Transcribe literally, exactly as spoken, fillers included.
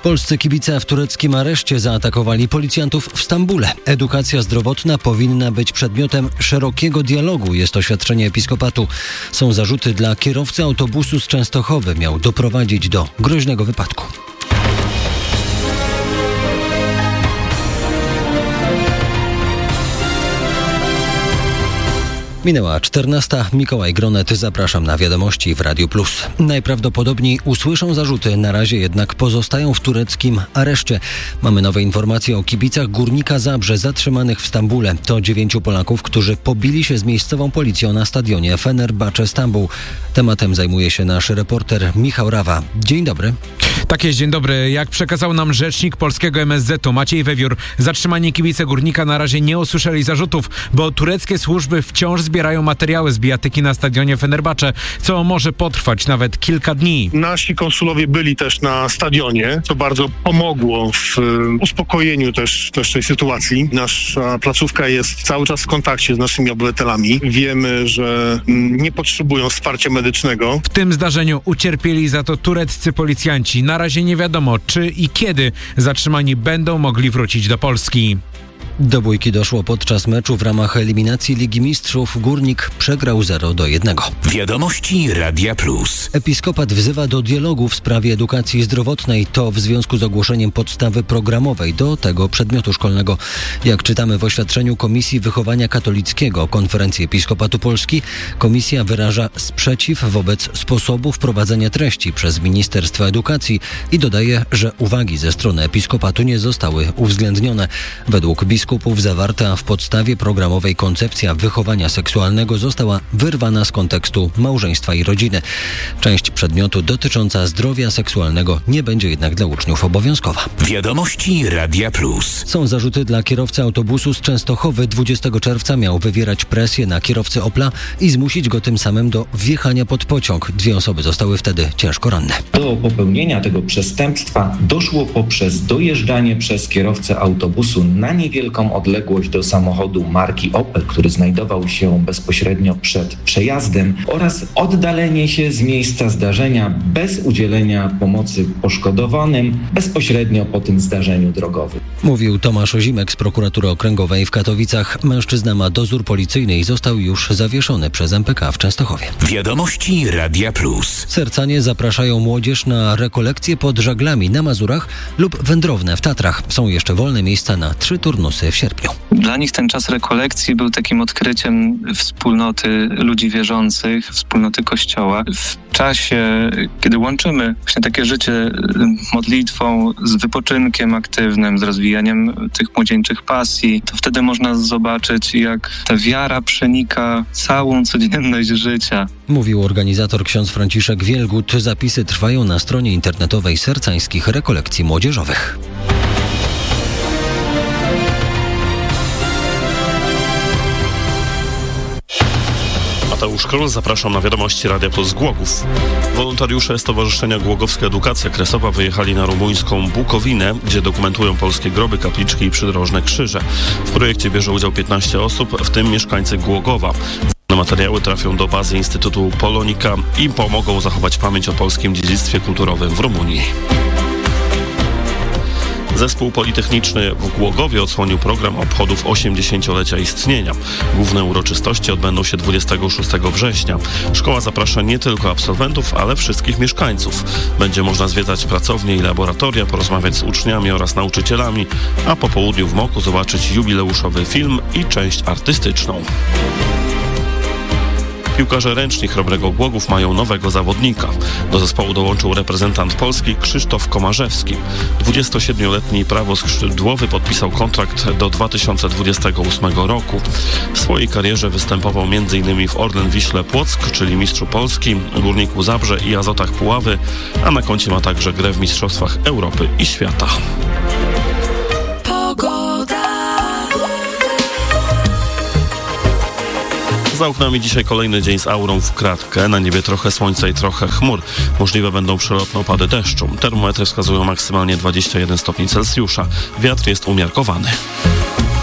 Polscy kibice w tureckim areszcie zaatakowali policjantów w Stambule. Edukacja zdrowotna powinna być przedmiotem szerokiego dialogu, jest oświadczenie episkopatu. Są zarzuty dla kierowcy autobusu z Częstochowy. Miał doprowadzić do groźnego wypadku. Minęła czternasta. Mikołaj Gronet, zapraszam na wiadomości w Radiu Plus. Najprawdopodobniej usłyszą zarzuty, na razie jednak pozostają w tureckim areszcie. Mamy nowe informacje o kibicach Górnika Zabrze zatrzymanych w Stambule. To dziewięciu Polaków, którzy pobili się z miejscową policją na stadionie Fenerbahce Stambuł. Tematem zajmuje się nasz reporter Michał Rawa. Dzień dobry. Tak jest, dzień dobry. Jak przekazał nam rzecznik polskiego M S Z-u Maciej Wewiór, zatrzymani kibice Górnika na razie nie usłyszeli zarzutów, bo tureckie służby wciąż zbierają materiały z bijatyki na stadionie Fenerbahce, co może potrwać nawet kilka dni. Nasi konsulowie byli też na stadionie, co bardzo pomogło w uspokojeniu też, też tej sytuacji. Nasza placówka jest cały czas w kontakcie z naszymi obywatelami. Wiemy, że nie potrzebują wsparcia medycznego. W tym zdarzeniu ucierpieli za to tureccy policjanci. Na razie nie wiadomo, czy i kiedy zatrzymani będą mogli wrócić do Polski. Do bójki doszło podczas meczu w ramach eliminacji Ligi Mistrzów. Górnik przegrał zero do jednego. Wiadomości Radia Plus. Episkopat wzywa do dialogu w sprawie edukacji zdrowotnej. To w związku z ogłoszeniem podstawy programowej do tego przedmiotu szkolnego. Jak czytamy w oświadczeniu Komisji Wychowania Katolickiego Konferencji Episkopatu Polski, komisja wyraża sprzeciw wobec sposobu wprowadzenia treści przez Ministerstwo Edukacji i dodaje, że uwagi ze strony episkopatu nie zostały uwzględnione. Według biskupów zawarta w podstawie programowej koncepcja wychowania seksualnego została wyrwana z kontekstu małżeństwa i rodziny. Część przedmiotu dotycząca zdrowia seksualnego nie będzie jednak dla uczniów obowiązkowa. Wiadomości Radia Plus. Są zarzuty dla kierowcy autobusu z Częstochowy. dwudziestego czerwca miał wywierać presję na kierowcę Opla i zmusić go tym samym do wjechania pod pociąg. Dwie osoby zostały wtedy ciężko ranne. Do popełnienia tego przestępstwa doszło poprzez dojeżdżanie przez kierowcę autobusu na niewielką odległość do samochodu marki Opel, który znajdował się bezpośrednio przed przejazdem, oraz oddalenie się z miejsca zdarzenia bez udzielenia pomocy poszkodowanym bezpośrednio po tym zdarzeniu drogowym. Mówił Tomasz Ozimek z Prokuratury Okręgowej w Katowicach. Mężczyzna ma dozór policyjny i został już zawieszony przez M P K w Częstochowie. Wiadomości Radia Plus. Sercanie zapraszają młodzież na rekolekcje pod Żaglami na Mazurach lub wędrowne w Tatrach. Są jeszcze wolne miejsca na trzy turnusy w sierpniu. Dla nich ten czas rekolekcji był takim odkryciem wspólnoty ludzi wierzących, wspólnoty Kościoła. W czasie, kiedy łączymy właśnie takie życie modlitwą z wypoczynkiem aktywnym, z rozwijaniem tych młodzieńczych pasji, to wtedy można zobaczyć, jak ta wiara przenika całą codzienność życia. Mówił organizator ksiądz Franciszek Wielgut. Zapisy trwają na stronie internetowej sercańskich rekolekcji młodzieżowych. Mateusz Król, zapraszam na wiadomości Radia Plus z Głogów. Wolontariusze Stowarzyszenia Głogowska Edukacja Kresowa wyjechali na rumuńską Bukowinę, gdzie dokumentują polskie groby, kapliczki i przydrożne krzyże. W projekcie bierze udział piętnaście osób, w tym mieszkańcy Głogowa. Materiały trafią do bazy Instytutu Polonika i pomogą zachować pamięć o polskim dziedzictwie kulturowym w Rumunii. Zespół Politechniczny w Głogowie odsłonił program obchodów osiemdziesięciolecia istnienia. Główne uroczystości odbędą się dwudziestego szóstego września. Szkoła zaprasza nie tylko absolwentów, ale wszystkich mieszkańców. Będzie można zwiedzać pracownie i laboratoria, porozmawiać z uczniami oraz nauczycielami, a po południu w Moku zobaczyć jubileuszowy film i część artystyczną. Piłkarze ręczni Chrobrego Głogów mają nowego zawodnika. Do zespołu dołączył reprezentant Polski Krzysztof Komarzewski. dwudziestosiedmioletni prawoskrzydłowy podpisał kontrakt do dwa tysiące dwudziestego ósmego roku. W swojej karierze występował m in w Orlen Wiśle Płock, czyli Mistrzu Polski, Górniku Zabrze i Azotach Puławy, a na koncie ma także grę w Mistrzostwach Europy i Świata. Za oknami dzisiaj kolejny dzień z aurą w kratkę. Na niebie trochę słońca i trochę chmur. Możliwe będą przelotne opady deszczu. Termometry wskazują maksymalnie dwadzieścia jeden stopni Celsjusza. Wiatr jest umiarkowany.